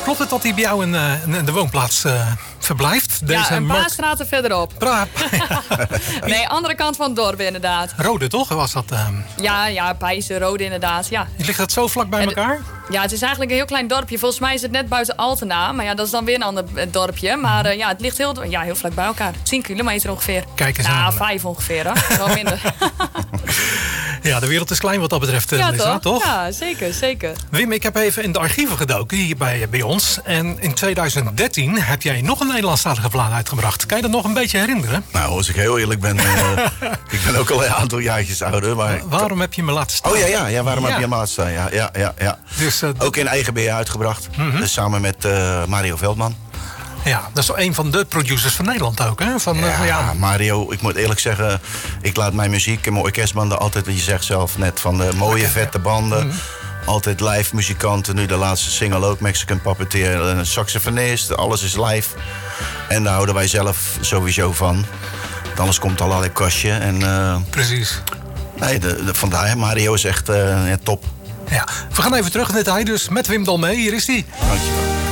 Klopt het dat hij bij jou in de woonplaats verblijft? Ja, een paar straten verderop. Nee, andere kant van het dorp inderdaad. Rode toch? Was dat? Ja, Pijzen, Rode inderdaad, ja. Ligt dat zo vlak bij elkaar? Ja, het is eigenlijk een heel klein dorpje. Volgens mij is het net buiten Altena. Maar ja, dat is dan weer een ander dorpje. Maar het ligt heel vlak bij elkaar. 10 kilometer ongeveer. Kijk eens aan. 5 ongeveer, hè. Wel minder. Ja, de wereld is klein wat dat betreft, Lisa, toch? Ja, zeker. Wim, ik heb even in de archieven gedoken hier bij ons. En in 2013 heb jij nog een Nederlandstalige plaat uitgebracht. Kan je dat nog een beetje herinneren? Nou, als ik heel eerlijk ben... ik ben ook al een aantal jaartjes ouder. Maar waarom heb je me laten staan? Oh ja, waarom heb je hem laten staan? Ja. Dus, ook in eigen beheer uitgebracht. Dus samen met Mario Veldman. Ja, dat is een van de producers van Nederland ook, hè? Mario, ik moet eerlijk zeggen... ik laat mijn muziek en mijn orkestbanden altijd... je zegt zelf net, van de mooie, vette banden... Altijd live muzikanten. Nu de laatste single ook, Mexican Puppeteer. Een saxofonist, alles is live. En daar houden wij zelf sowieso van. Anders komt al allerlei kastje. Precies. Nee, vandaar, Mario is echt top. Ja, we gaan even terug in detail, dus met Wim Dalmee. Hier is hij. Dankjewel.